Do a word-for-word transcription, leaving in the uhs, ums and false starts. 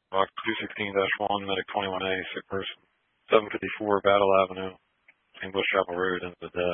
Box two sixteen dash one, Medic twenty-one A, sick person. seven fifty-four Battle Avenue, English Chapel Road, into the dead.